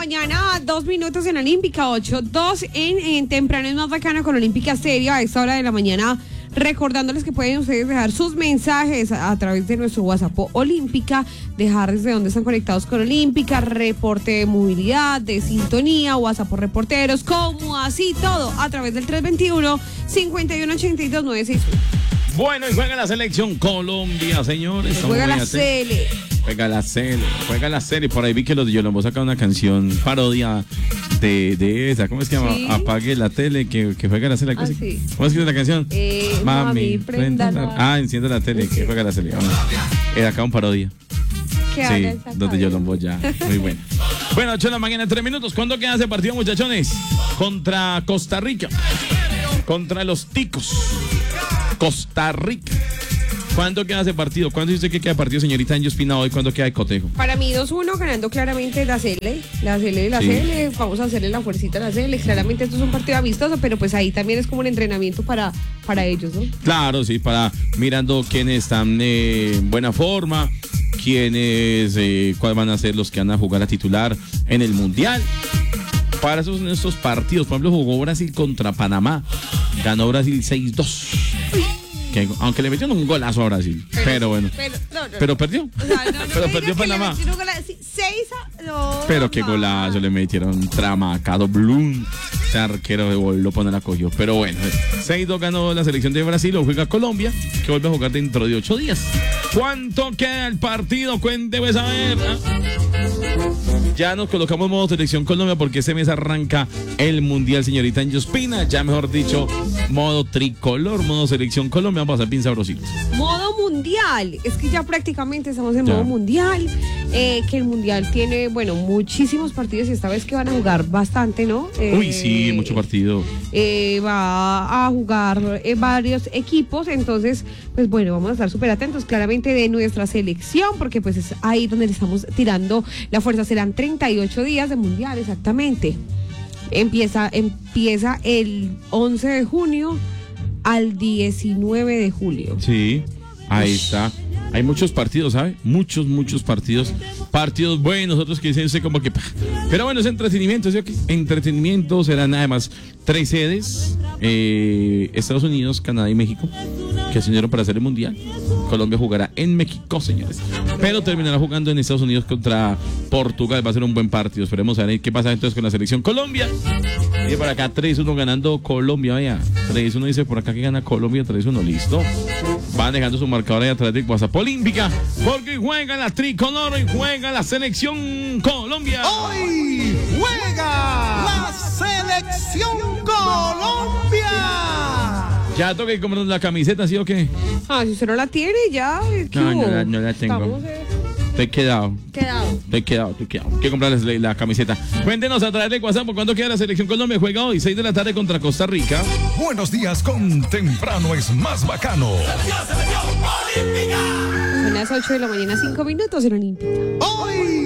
mañana, 2 minutos en Olímpica, 8:02 en Temprano es más bacano con Olímpica Stereo a esta hora de la mañana. Recordándoles que pueden ustedes dejar sus mensajes a través de nuestro WhatsApp Olímpica, dejar desde dónde están conectados con Olímpica, reporte de movilidad, de sintonía, WhatsApp por reporteros, como así todo, a través del 321-5182-961. Bueno, y juega la selección Colombia, señores. Juega la Cele. Juega la serie. Por ahí vi que los de Yolombo sacan una canción parodia de esa. ¿Cómo es que se llama? ¿Sí? Apague la tele, que juega la serie. Sí. ¿Cómo es que es la canción? Mami, préndala. Enciende la tele, que juega la serie. Acá un parodia. Sí, los de Yolombo ya. Muy bueno. Bueno, 8 de la mañana, 3 minutos. ¿Cuándo queda ese partido, muchachones? Contra Costa Rica. Contra los Ticos. Costa Rica. ¿Cuándo queda ese partido? ¿Cuándo dice que queda partido, señorita Angie Ospina, hoy? ¿Cuándo queda de cotejo? Para mí 2-1 ganando claramente la Cele. Sí. Vamos a hacerle la fuercita a la Cele. Claramente esto es un partido amistoso, pero pues ahí también es como un entrenamiento para ellos, ¿no? Claro, sí, para mirando quiénes están en buena forma, quiénes cuáles van a ser los que van a jugar a titular en el Mundial. Para estos partidos, por ejemplo, jugó Brasil contra Panamá. Ganó Brasil 6-2. Aunque le metieron un golazo a Brasil. Pero bueno. Pero perdió. O sea, pero perdió Panamá. Pero qué golazo le metieron. Tramacado Blum. Este arquero de gol lo pone la cogió. Pero bueno, 6-2 ganó la selección de Brasil. Lo juega Colombia, que vuelve a jugar dentro de 8 días. ¿Cuánto queda el partido? Cuénteme saber. Ya nos colocamos en modo selección Colombia porque ese mes arranca el Mundial, señorita Angie Ospina. Ya mejor dicho, modo tricolor, modo selección Colombia. Vamos a pasar bien sabrosito. Modo mundial. Es que ya prácticamente estamos en modo mundial. Que el mundial tiene, bueno, muchísimos partidos y esta vez que van a jugar bastante, ¿no? Uy, sí, mucho partido. Va a jugar varios equipos. Entonces, pues bueno, vamos a estar súper atentos claramente de nuestra selección porque pues es ahí donde le estamos tirando la fuerza. Serán 38 días de mundial, exactamente. Empieza el 11 de junio al 19 de julio. Sí, ahí está. Hay muchos partidos, ¿sabe? Muchos partidos. Partidos buenos, otros que dicen como que... Pero bueno, es entretenimiento, ¿sí? Entretenimiento, serán nada más 3 sedes. Estados Unidos, Canadá y México, que se unieron para hacer el Mundial. Colombia jugará en México, señores. Pero terminará jugando en Estados Unidos contra Portugal. Va a ser un buen partido. Esperemos a ver qué pasa entonces con la selección Colombia. Y por acá 3-1 ganando Colombia, vaya. 3-1 dice por acá que gana Colombia, 3-1, listo. Van dejando su marcador ahí atrás de WhatsApp Olímpica, porque juega la tricolor y juega la selección Colombia. Hoy juega la selección Colombia. Ya toca que comprarnos la camiseta, ¿sí o qué? Si usted no la tiene, ya. No la tengo. Estoy quedado. Hay que comprarles la camiseta. Cuéntenos a través de WhatsApp por cuándo queda la selección Colombia. Juega hoy, 6 de la tarde contra Costa Rica. Buenos días con Temprano es más bacano. Son las 8 de la mañana, 5 minutos en Olímpica. Hoy